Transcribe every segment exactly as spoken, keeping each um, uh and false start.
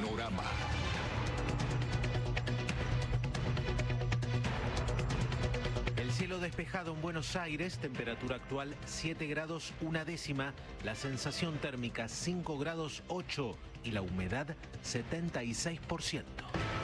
Panorama. El cielo despejado en Buenos Aires, temperatura actual siete grados una décima, la sensación térmica cinco grados ocho y la humedad setenta y seis por ciento.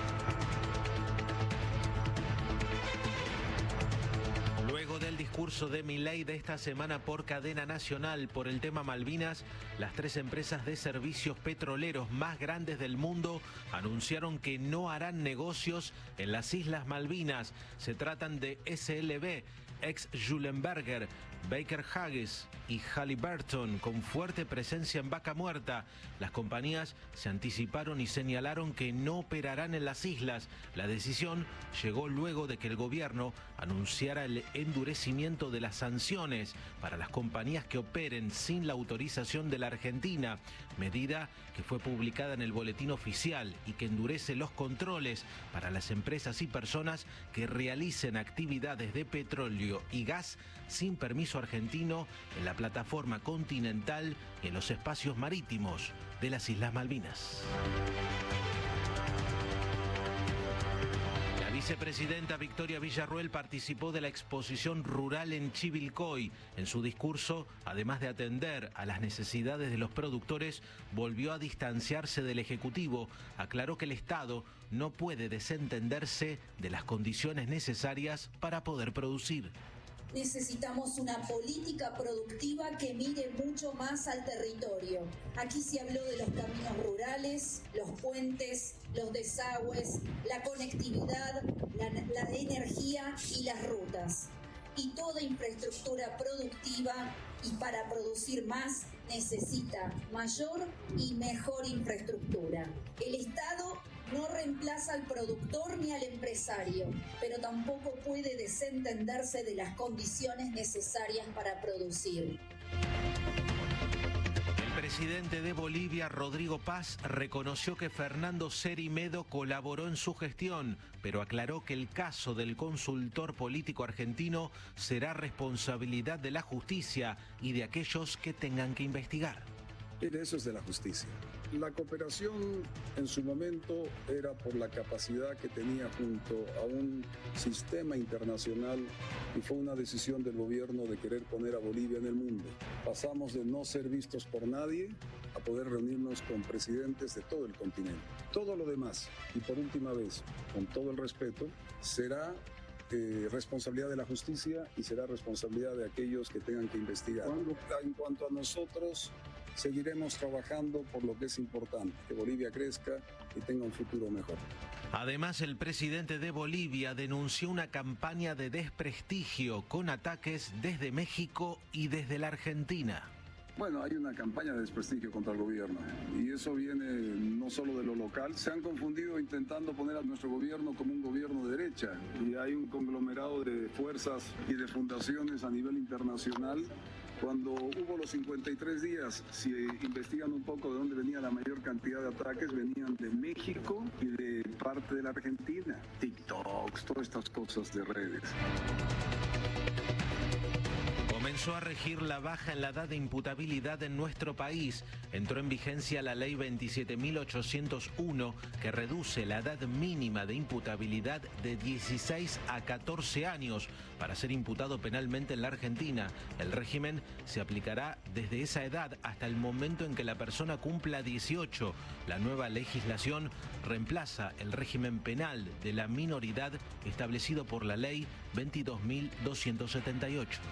Luego del discurso de Milei de esta semana por cadena nacional por el tema Malvinas, las tres empresas de servicios petroleros más grandes del mundo anunciaron que no harán negocios en las Islas Malvinas. Se tratan de S L B, ex Schulenberger, Baker Hughes y Halliburton, con fuerte presencia en Vaca Muerta. Las compañías se anticiparon y señalaron que no operarán en las islas. La decisión llegó luego de que el gobierno anunciara el endurecimiento de las sanciones para las compañías que operen sin la autorización de la Argentina, medida que fue publicada en el boletín oficial y que endurece los controles para las empresas y personas que realicen actividades de petróleo y gas sin permiso argentino en la plataforma continental y en los espacios marítimos de las Islas Malvinas. La vicepresidenta Victoria Villarruel participó de la exposición rural en Chivilcoy. En su discurso, además de atender a las necesidades de los productores, volvió a distanciarse del Ejecutivo. Aclaró que el Estado no puede desentenderse de las condiciones necesarias para poder producir. Necesitamos una política productiva que mire mucho más al territorio. Aquí se habló de los caminos rurales, los puentes, los desagües, la conectividad, la, la energía y las rutas. Y toda infraestructura productiva y para producir más necesita mayor y mejor infraestructura. El Estado no reemplaza al productor ni al empresario, pero tampoco puede desentenderse de las condiciones necesarias para producir. El presidente de Bolivia, Rodrigo Paz, reconoció que Fernando Cerime-Do colaboró en su gestión, pero aclaró que el caso del consultor político argentino será responsabilidad de la justicia y de aquellos que tengan que investigar. Eso es de la justicia. La cooperación en su momento era por la capacidad que tenía junto a un sistema internacional y fue una decisión del gobierno de querer poner a Bolivia en el mundo. Pasamos de no ser vistos por nadie a poder reunirnos con presidentes de todo el continente. Todo lo demás, y por última vez, con todo el respeto, será Eh, responsabilidad de la justicia y será responsabilidad de aquellos que tengan que investigar. En cuanto a nosotros, seguiremos trabajando por lo que es importante, que Bolivia crezca y tenga un futuro mejor. Además, el presidente de Bolivia denunció una campaña de desprestigio con ataques desde México y desde la Argentina. Bueno, hay una campaña de desprestigio contra el gobierno y eso viene no solo de lo local. Se han confundido intentando poner a nuestro gobierno como un gobierno de derecha y hay un conglomerado de fuerzas y de fundaciones a nivel internacional. Cuando hubo los cincuenta y tres días, si investigan un poco de dónde venía la mayor cantidad de ataques, venían de México y de parte de la Argentina. TikToks, todas estas cosas de redes. Comenzó a regir la baja en la edad de imputabilidad en nuestro país. Entró en vigencia la ley veintisiete mil ochocientos uno que reduce la edad mínima de imputabilidad de dieciséis a catorce años para ser imputado penalmente en la Argentina. El régimen se aplicará desde esa edad hasta el momento en que la persona cumpla dieciocho. La nueva legislación reemplaza el régimen penal de la minoridad establecido por la ley veintidós mil doscientos setenta y ocho.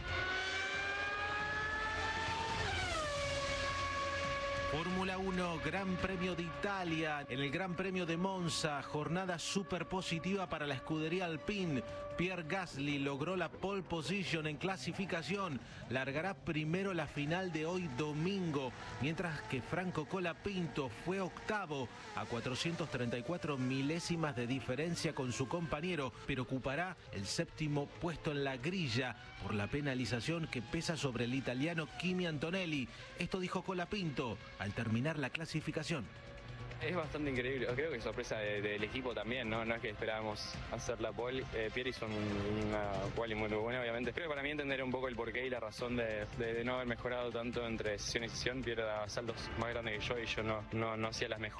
Fórmula uno, Gran Premio de Italia. En el Gran Premio de Monza, jornada súper positiva para la escudería Alpine. Pierre Gasly logró la pole position en clasificación. Largará primero la final de hoy domingo, mientras que Franco Colapinto fue octavo a cuatrocientos treinta y cuatro milésimas de diferencia con su compañero, pero ocupará el séptimo puesto en la grilla por la penalización que pesa sobre el italiano Kimi Antonelli. Esto dijo Colapinto al terminar la clasificación. Es bastante increíble, creo que sorpresa de, del equipo también, ¿no? No es que esperábamos hacer la pole. Eh, Pierre hizo un, una quali muy buena, obviamente. Creo que para mí entender un poco el porqué y la razón de, de, de no haber mejorado tanto entre sesión y sesión. Pierre daba saltos más grandes que yo y yo no, no, no hacía las mejores.